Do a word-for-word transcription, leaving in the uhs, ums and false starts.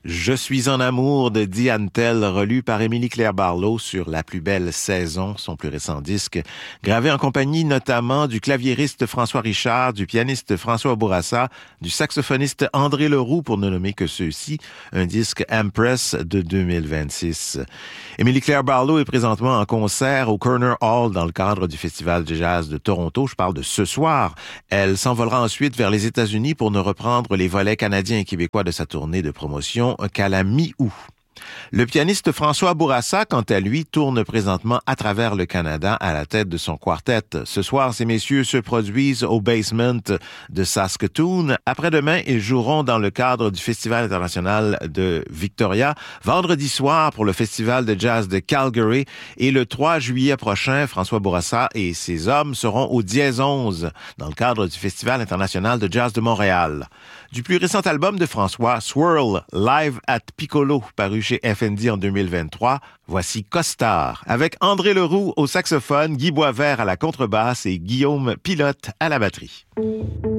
Je suis en amour de Diane Tell, relu par Émilie-Claire Barlow sur La plus belle saison, son plus récent disque, gravé en compagnie notamment du claviériste François Richard, du pianiste François Bourassa, du saxophoniste André Leroux, pour ne nommer que ceux-ci, un disque Empress de deux mille vingt-six. Émilie-Claire Barlow est présentement en concert au Corner Hall dans le cadre du Festival de jazz de Toronto. Je parle de ce soir. Elle s'envolera ensuite vers les États-Unis pour ne reprendre les volets canadiens et québécois de sa tournée de promotion qu'à la mi-août. Le pianiste François Bourassa, quant à lui, tourne présentement à travers le Canada à la tête de son quartet. Ce soir, ces messieurs se produisent au Basement de Saskatoon. Après-demain, ils joueront dans le cadre du Festival international de Victoria. Vendredi soir, pour le Festival de jazz de Calgary. Et le trois juillet prochain, François Bourassa et ses hommes seront au Dièse onze, dans le cadre du Festival international de jazz de Montréal. Du plus récent album de François, Swirl, Live at Piccolo, paru chez F N D en deux mille vingt-trois, voici Costard, avec André Leroux au saxophone, Guy Boisvert à la contrebasse et Guillaume Pilote à la batterie.